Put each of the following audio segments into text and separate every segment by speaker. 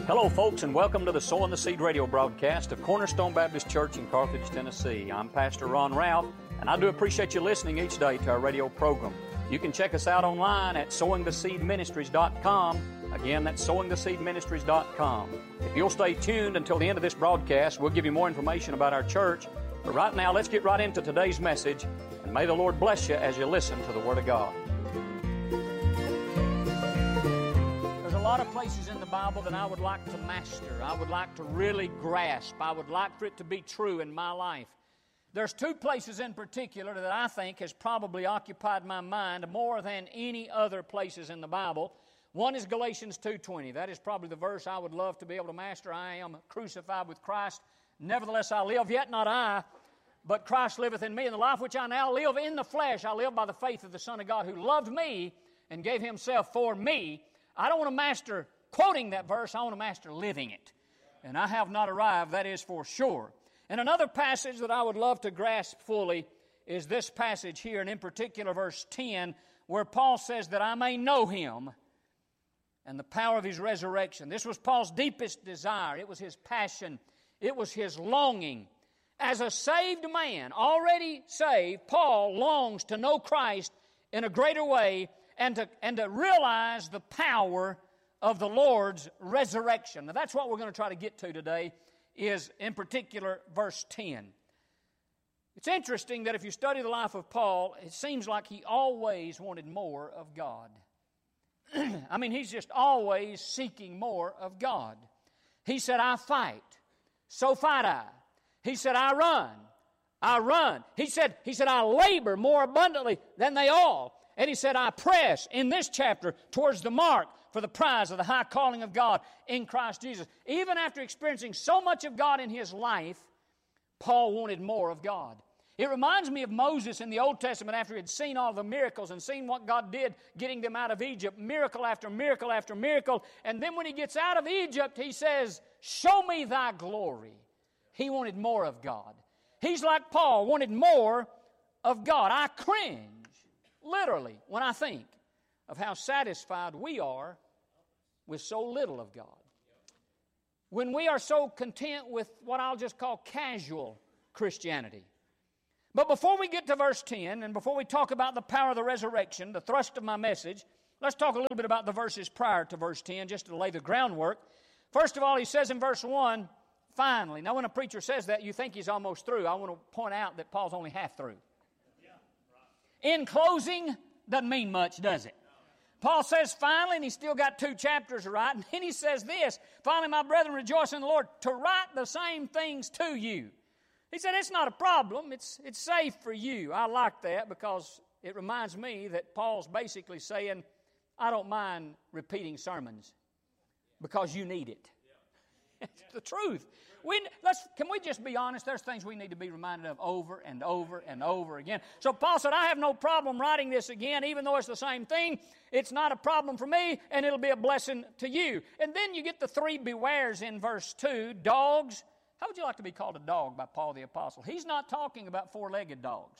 Speaker 1: Hello, folks, and welcome to the Sowing the Seed radio broadcast of Cornerstone Baptist Church in Carthage, Tennessee. I'm Pastor Ron Ralph, and I do appreciate you listening each day to our radio program. You can check us out online at sowingtheseedministries.com. Again, that's sowingtheseedministries.com. If you'll stay tuned until the end of this broadcast, we'll give you more information about our church. But right now, let's get right into today's message, and may the Lord bless you as you listen to the Word of God. There's a lot of places in the Bible that I would like to master. I would like to really grasp. I would like for it to be true in my life. There's two places in particular that I think has probably occupied my mind more than any other places in the Bible. One is Galatians 2:20. That is probably the verse I would love to be able to master. I am crucified with Christ. Nevertheless I live, yet not I, but Christ liveth in me. And the life which I now live in the flesh, I live by the faith of the Son of God who loved me and gave Himself for me. I don't want to master quoting that verse. I want to master living it. And I have not arrived, that is for sure. And another passage that I would love to grasp fully is this passage here, and in particular verse 10, where Paul says that I may know Him and the power of His resurrection. This was Paul's deepest desire. It was his passion. It was his longing. As a saved man, already saved, Paul longs to know Christ in a greater way and to realize the power of the Lord's resurrection. Now that's what we're going to try to get to today, is in particular verse 10. It's interesting that if you study the life of Paul, it seems like he always wanted more of God. I mean, he's just always seeking more of God. He said, I fight, so fight I. He said, I run. He said, I labor more abundantly than they all. And he said, I press in this chapter towards the mark for the prize of the high calling of God in Christ Jesus. Even after experiencing so much of God in his life, Paul wanted more of God. It reminds me of Moses in the Old Testament after he had seen all the miracles and seen what God did getting them out of Egypt, miracle after miracle after miracle. And then when he gets out of Egypt, he says, show me thy glory. He wanted more of God. He's like Paul, wanted more of God. I cringe, literally, when I think of how satisfied we are with so little of God. When we are so content with what I'll just call casual Christianity. But before we get to verse 10, and before we talk about the power of the resurrection, the thrust of my message, let's talk a little bit about the verses prior to verse 10, just to lay the groundwork. First of all, he says in verse 1, finally. Now, when a preacher says that, you think he's almost through. I want to point out that Paul's only half through. In closing, doesn't mean much, does it? Paul says finally, and he's still got 2 chapters to write, and then he says this, finally, my brethren, rejoice in the Lord, to write the same things to you. He said, it's not a problem. It's safe for you. I like that because it reminds me that Paul's basically saying, I don't mind repeating sermons because you need it. It's the truth. Can we just be honest? There's things we need to be reminded of over and over and over again. So Paul said, I have no problem writing this again, even though it's the same thing. It's not a problem for me, and it'll be a blessing to you. And then you get the 3 bewares in verse 2. Dogs. How would you like to be called a dog by Paul the Apostle? He's not talking about 4-legged dogs.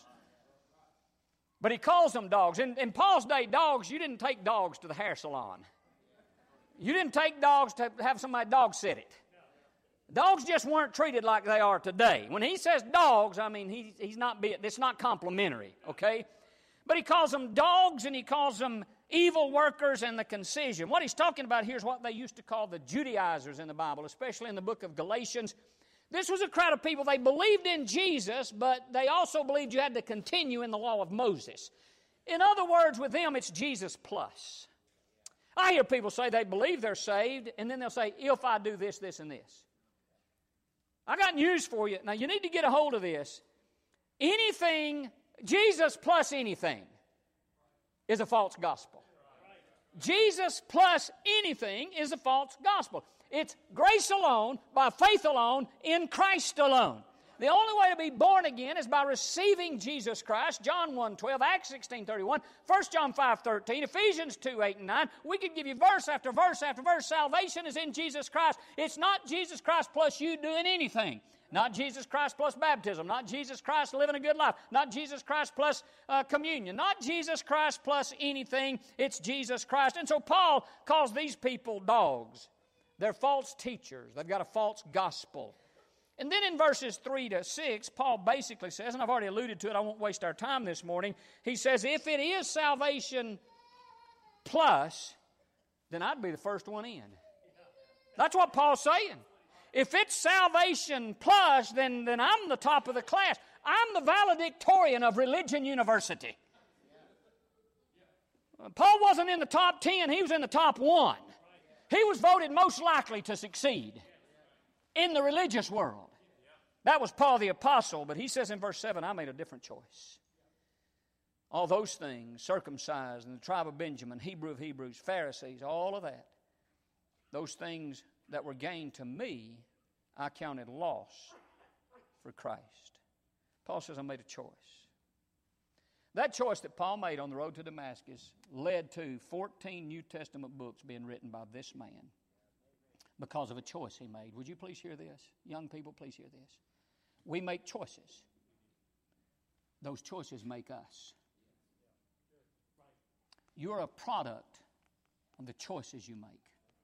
Speaker 1: But he calls them dogs. In Paul's day, dogs, you didn't take dogs to the hair salon. You didn't take dogs to have somebody dog sit it. Dogs just weren't treated like they are today. When he says dogs, I mean, it's not complimentary, okay? But he calls them dogs and he calls them evil workers and the concision. What he's talking about here is what they used to call the Judaizers in the Bible, especially in the book of Galatians. This was a crowd of people, they believed in Jesus, but they also believed you had to continue in the law of Moses. In other words, with them, it's Jesus plus. I hear people say they believe they're saved, and then they'll say, if I do this, this, and this. I got news for you. Now, you need to get a hold of this. Anything, Jesus plus anything, is a false gospel. Jesus plus anything is a false gospel. It's grace alone, by faith alone, in Christ alone. The only way to be born again is by receiving Jesus Christ. John 1:12, Acts 16:31, 1 John 5:13, Ephesians 2:8 and 9. We could give you verse after verse after verse. Salvation is in Jesus Christ. It's not Jesus Christ plus you doing anything. Not Jesus Christ plus baptism. Not Jesus Christ living a good life. Not Jesus Christ plus communion. Not Jesus Christ plus anything. It's Jesus Christ. And so Paul calls these people dogs. They're false teachers. They've got a false gospel. And then in verses 3 to 6, Paul basically says, and I've already alluded to it, I won't waste our time this morning. He says, if it is salvation plus, then I'd be the first one in. That's what Paul's saying. If it's salvation plus, then I'm the top of the class. I'm the valedictorian of Religion University. Paul wasn't in the top 10, he was in the top 1. He was voted most likely to succeed in the religious world. That was Paul the Apostle, but he says in verse 7, I made a different choice. All those things, circumcised, and the tribe of Benjamin, Hebrew of Hebrews, Pharisees, all of that, those things that were gained to me, I counted loss for Christ. Paul says I made a choice. That choice that Paul made on the road to Damascus led to 14 New Testament books being written by this man because of a choice he made. Would you please hear this? Young people, please hear this. We make choices. Those choices make us. You're a product of the choices you make.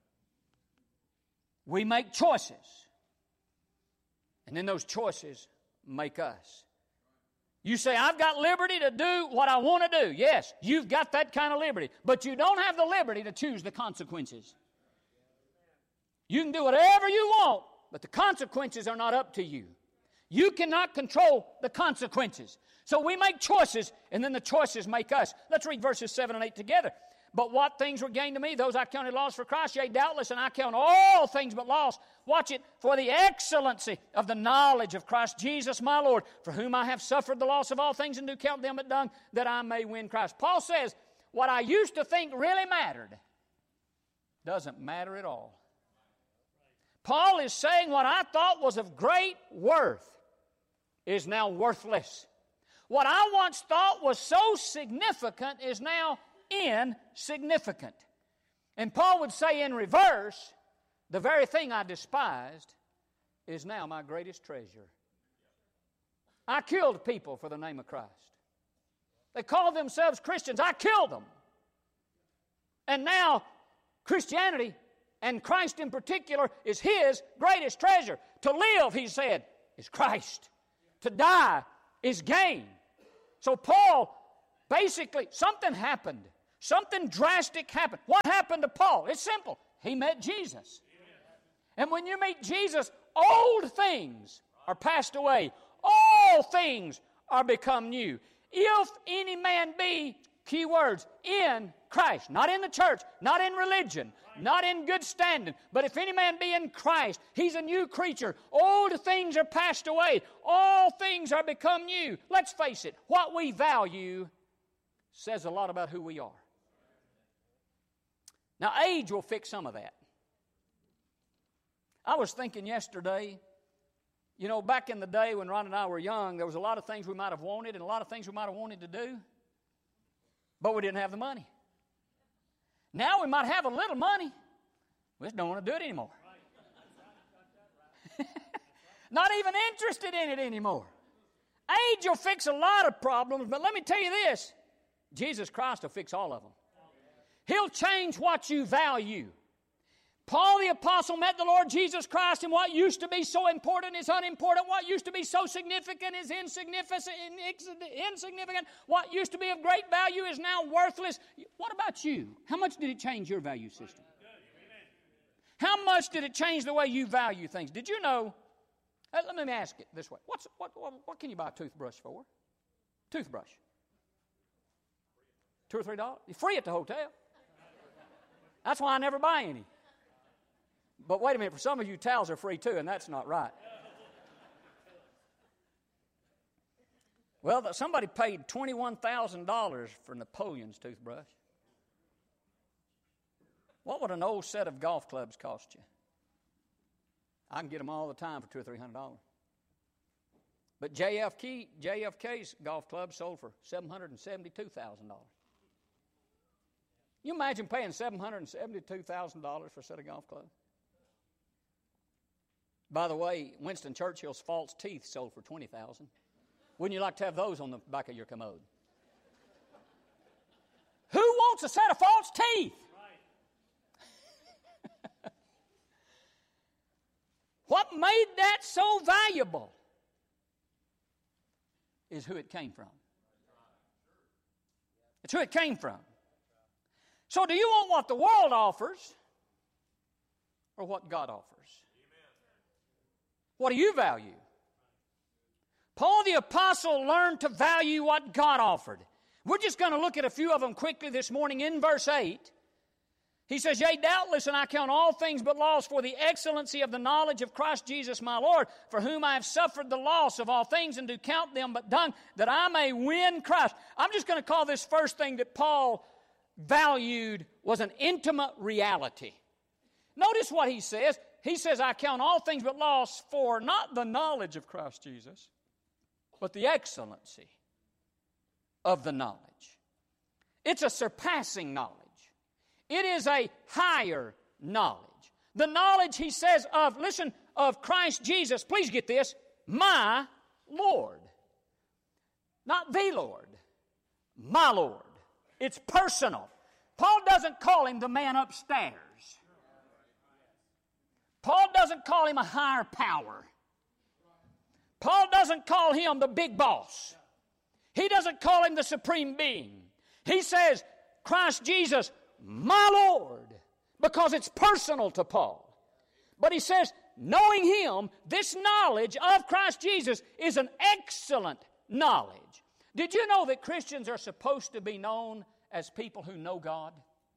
Speaker 1: We make choices. And then those choices make us. You say, I've got liberty to do what I want to do. Yes, you've got that kind of liberty. But you don't have the liberty to choose the consequences. You can do whatever you want, but the consequences are not up to you. You cannot control the consequences. So we make choices, and then the choices make us. Let's read verses 7 and 8 together. But what things were gained to me, those I counted loss for Christ, yea, doubtless, and I count all things but loss. Watch it, for the excellency of the knowledge of Christ Jesus my Lord, for whom I have suffered the loss of all things, and do count them but dung, that I may win Christ. Paul says, what I used to think really mattered doesn't matter at all. Paul is saying what I thought was of great worth is now worthless. What I once thought was so significant is now insignificant. And Paul would say in reverse, the very thing I despised is now my greatest treasure. I killed people for the name of Christ. They called themselves Christians. I killed them. And now Christianity, and Christ in particular, is his greatest treasure. To live, he said, is Christ. To die is gain. So Paul, basically, something happened. Something drastic happened. What happened to Paul? It's simple. He met Jesus. And when you meet Jesus, old things are passed away. All things are become new. If any man be, key words, in Christ, not in the church, not in religion, not in good standing, but if any man be in Christ, he's a new creature. Old things are passed away. All things are become new. Let's face it, what we value says a lot about who we are. Now, age will fix some of that. I was thinking yesterday, you know, back in the day when Ron and I were young, there was a lot of things we might have wanted and a lot of things we might have wanted to do, but we didn't have the money. Now we might have a little money. We just don't want to do it anymore. Not even interested in it anymore. Age will fix a lot of problems, but let me tell you this. Jesus Christ will fix all of them. He'll change what you value. Paul the Apostle met the Lord Jesus Christ, and what used to be so important is unimportant. What used to be so significant is insignificant. What used to be of great value is now worthless. What about you? How much did it change your value system? How much did it change the way you value things? Did you know? Let me ask it this way. What can you buy a toothbrush for? Toothbrush. $2 or $3? You're free at the hotel. That's why I never buy any. But wait a minute, for some of you, towels are free too, and that's not right. Well, somebody paid $21,000 for Napoleon's toothbrush. What would an old set of golf clubs cost you? I can get them all the time for $200 or $300. But JFK's golf club sold for $772,000. You imagine paying $772,000 for a set of golf clubs? By the way, Winston Churchill's false teeth sold for $20,000. Wouldn't you like to have those on the back of your commode? Who wants a set of false teeth? what made that so valuable is who it came from. It's who it came from. So do you want what the world offers or what God offers? What do you value? Paul the Apostle learned to value what God offered. We're just going to look at a few of them quickly this morning. In verse 8, he says, Yea, doubtless, and I count all things but loss for the excellency of the knowledge of Christ Jesus my Lord, for whom I have suffered the loss of all things, and do count them but dung, that I may win Christ. I'm just going to call this first thing that Paul valued was an intimate reality. Notice what he says. He says, I count all things but loss for not the knowledge of Christ Jesus, but the excellency of the knowledge. It's a surpassing knowledge. It is a higher knowledge. The knowledge, he says, of Christ Jesus, please get this, my Lord. Not the Lord, my Lord. It's personal. Paul doesn't call him the man upstairs. Paul doesn't call him a higher power. Paul doesn't call him the big boss. He doesn't call him the supreme being. He says, Christ Jesus, my Lord, because it's personal to Paul. But he says, knowing Him, this knowledge of Christ Jesus is an excellent knowledge. Did you know that Christians are supposed to be known as people who know God?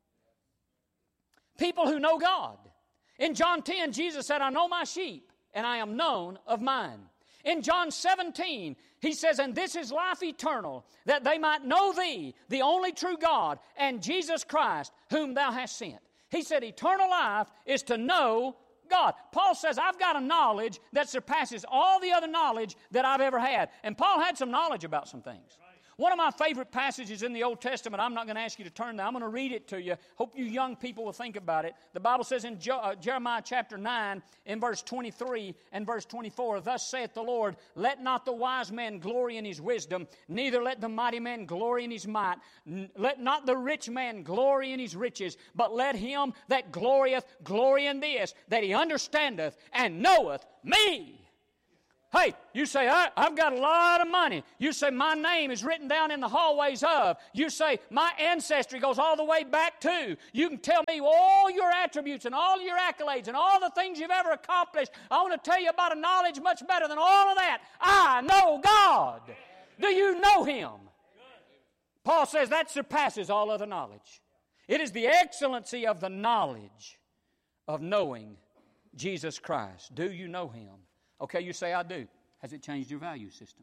Speaker 1: People who know God. In John 10, Jesus said, I know my sheep, and I am known of mine. In John 17, He says, and this is life eternal, that they might know Thee, the only true God, and Jesus Christ, whom Thou hast sent. He said eternal life is to know God. Paul says, I've got a knowledge that surpasses all the other knowledge that I've ever had. And Paul had some knowledge about some things. One of my favorite passages in the Old Testament, I'm not going to ask you to turn there. I'm going to read it to you. Hope you young people will think about it. The Bible says in Jeremiah chapter 9, in verse 23 and verse 24, Thus saith the Lord, Let not the wise man glory in his wisdom, neither let the mighty man glory in his might. Let not the rich man glory in his riches, but let him that glorieth glory in this, that he understandeth and knoweth me. Hey, you say, I've got a lot of money. You say, my name is written down in the hallways of. You say, my ancestry goes all the way back to. You can tell me all your attributes and all your accolades and all the things you've ever accomplished. I want to tell you about a knowledge much better than all of that. I know God. Do you know Him? Paul says that surpasses all other knowledge. It is the excellency of the knowledge of knowing Jesus Christ. Do you know Him? Okay, you say, I do. Has it changed your value system?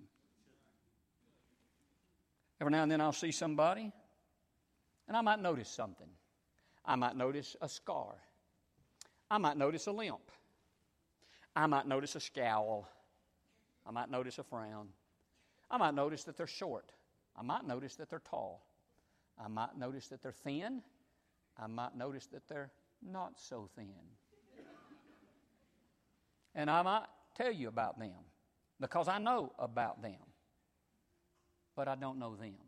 Speaker 1: Every now and then I'll see somebody, and I might notice something. I might notice a scar. I might notice a limp. I might notice a scowl. I might notice a frown. I might notice that they're short. I might notice that they're tall. I might notice that they're thin. I might notice that they're not so thin. And I might tell you about them because I know about them, but I don't know them.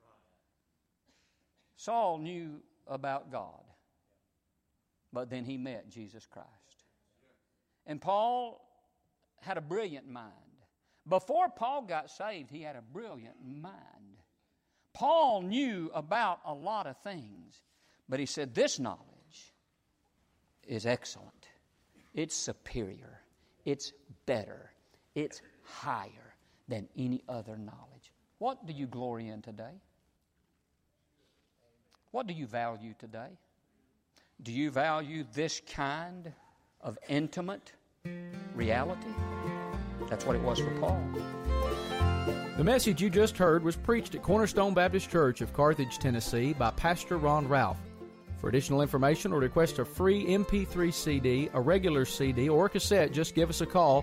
Speaker 1: Saul knew about God, but then he met Jesus Christ. And Paul had a brilliant mind. Before Paul got saved, he had a brilliant mind. Paul knew about a lot of things, but he said this knowledge is excellent. It's superior. It's better. It's higher than any other knowledge. What do you glory in today? What do you value today? Do you value this kind of intimate reality? That's what it was for Paul.
Speaker 2: The message you just heard was preached at Cornerstone Baptist Church of Carthage, Tennessee by Pastor Ron Ralph. For additional information or request a free MP3 CD, a regular CD, or a cassette, just give us a call,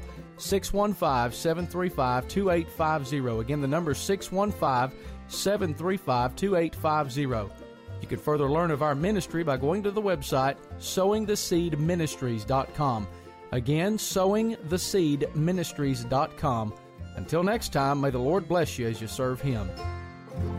Speaker 2: 615-735-2850. Again, the number is 615-735-2850. You can further learn of our ministry by going to the website, sowingtheseedministries.com. Again, sowingtheseedministries.com. Until next time, may the Lord bless you as you serve Him.